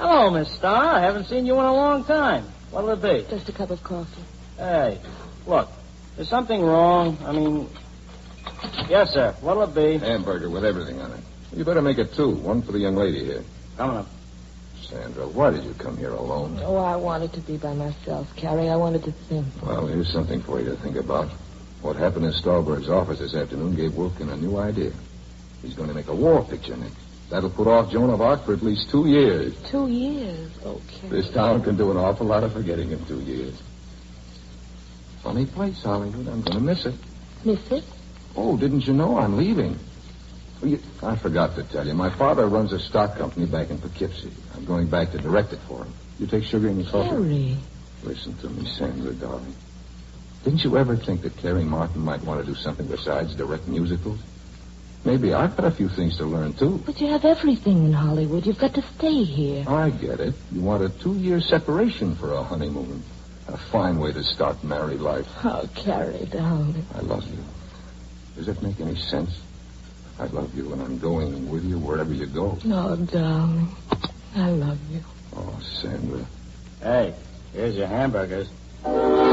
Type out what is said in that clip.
Hello, Miss Starr. I haven't seen you in a long time. What'll it be? Just a cup of coffee. Hey, look, is something wrong? Yes, sir. What'll it be? Hamburger with everything on it. You better make it two. One for the young lady here. Coming up. Sandra, why did you come here alone? Oh, I wanted to be by myself, Carrie. I wanted to think. Well, here's something for you to think about. What happened in Stahlberg's office this afternoon gave Wilkin a new idea. He's going to make a war picture, Nick. That'll put off Joan of Arc for at least 2 years. 2 years? Okay. This town can do an awful lot of forgetting in 2 years. Funny place, Hollywood. I'm going to miss it. Miss it? Oh, didn't you know I'm leaving? I forgot to tell you. My father runs a stock company back in Poughkeepsie. I'm going back to direct it for him. You take sugar in your coffee? Carrie. Listen to me, Sandra, darling. Didn't you ever think that Carrie Martin might want to do something besides direct musicals? Maybe I've got a few things to learn, too. But you have everything in Hollywood. You've got to stay here. I get it. You want a 2-year separation for a honeymoon. A fine way to start married life. Oh, Carrie, darling. I love you. Does that make any sense? I love you, and I'm going with you wherever you go. Oh, darling. I love you. Oh, Sandra. Hey, here's your hamburgers.